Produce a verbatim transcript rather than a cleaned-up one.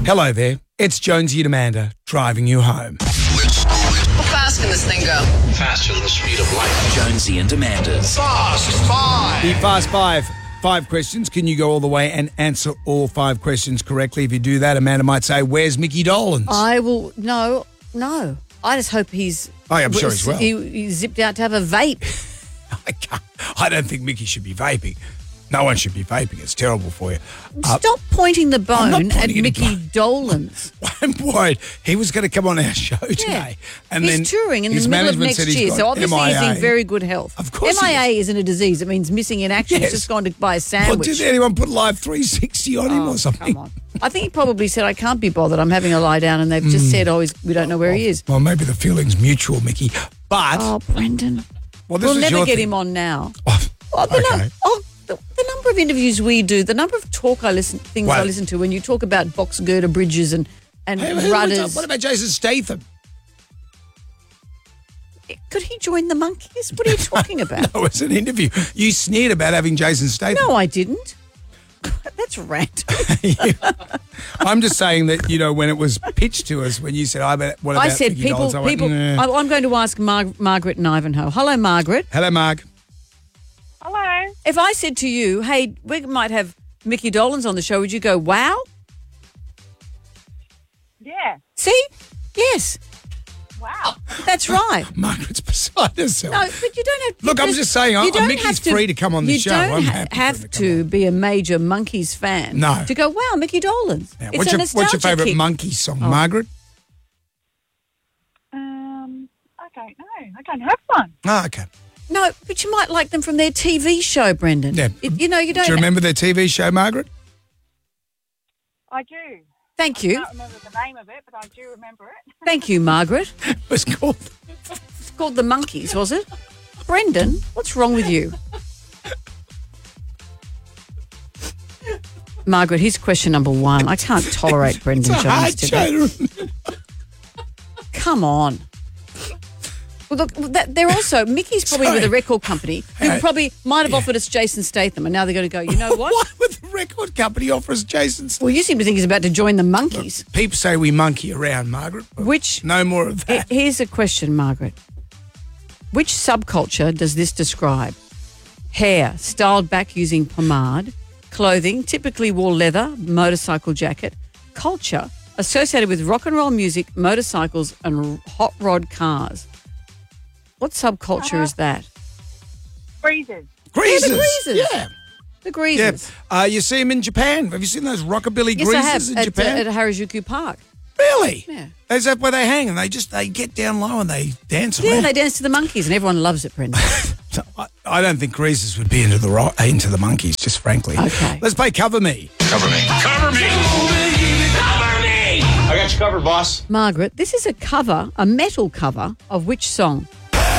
Hello there. It's Jonesy and Amanda driving you home. How fast can this thing go? Faster than the speed of light. Jonesy and Amanda's Fast Five. The Fast Five. Five questions. Can you go all the way and answer all five questions correctly? If you do that, Amanda might say, where's Mickey Dolenz? I will, no, no. I just hope he's... Oh, I'm sure he's well. He, he zipped out to have a vape. I, can't, I don't think Mickey should be vaping. No one should be vaping. It's terrible for you. Uh, Stop pointing the bone pointing at any Mickey bone. Dolenz. I'm worried. He was going to come on our show today. And he's then touring in the his middle of management next said he's year, got so obviously M I A. he's in very good health. Of course M I A he is. isn't a disease. It means missing in action. Yes. He's just gone to buy a Well, sandwich. did anyone put Live three sixty on him Oh, or something? come on. I think he probably said, I can't be bothered. I'm having a lie down, and they've just said, oh, he's, we don't know where he is. Well, maybe the feeling's mutual, Mickey. But Oh, Brendan. well, this We'll is never your get thing. him on now. Oh, Oh, the, okay. num- oh, the, the number of interviews we do, the number of talk I listen, things I Well- listen to when you talk about box girder bridges and, and Hey, who- rudders. What about Jason Statham? Could he join the monkeys? What are you talking about? No, it's an interview. You sneered about having Jason Statham. No, I didn't. That's random. I'm just saying that, you know, when it was pitched to us, when you said, I bet, what about I said Mickey people. Dolenz? I went, people. "Nah." I, I'm going to ask Mar- Margaret in Ivanhoe. Hello, Margaret. Hello, Marg. Hello. If I said to you, "Hey, we might have Mickey Dolenz on the show," would you go, "Wow"? Yeah. See? Yes, Wow. that's right. Margaret's beside herself. No, but you don't have. Look, I'm just saying, you I- don't Mickey's have to- free to come on the you show. don't I'm ha- happy for have him to to, come be a major Monkeys fan. No. To go, wow, Mickey Dolenz. Yeah, It's what's, a your, what's your nostalgia favourite kick. monkey song, Oh. Margaret? Um, I don't know. I don't have one. Ah, okay. No, but you might like them from their T V show, Brendan. Yeah. It- you know, you don't. Do you remember their T V show, Margaret? I do. Thank I you, can't remember the name of it, but I do remember it. thank you, Margaret. It was called... It's called the Monkeys, was it? Brendan, what's wrong with you? Margaret, here's question number one. I can't tolerate Brendan It's a Jones hard today. show to remember. Come on. Well, look, that, they're also, Mickey's probably Sorry. with a record company who Hey, probably might have yeah. offered us Jason Statham, and now they're going to go, you know what? Why would the record company offer us Jason Statham? Well, you seem to think he's about to join the Monkeys. People say we monkey around, Margaret. but Which, No more of he- that. here's a question, Margaret. Which subculture does this describe? Hair, styled back using pomade. Clothing, typically wore leather, motorcycle jacket. Culture, associated with rock and roll music, motorcycles, and hot rod cars. What subculture is that? Freezers. Greasers. Yeah, the Greasers. Yeah. The Yeah. Greasers. Uh, you see them in Japan. Have you seen those rockabilly Yes, I have. greasers in At, uh, Japan? at Harajuku Park. Really? Yeah. Is that where they hang? And they just they get down low and they dance Yeah, around. they dance to the Monkeys, and everyone loves it, Brendan. So, I, I don't think greasers would be into the rock, into the monkeys, just frankly. Okay. Let's play Cover Me. Cover me. Cover me. Cover me. I got you covered, boss. Margaret, this is a cover, a metal cover of which song?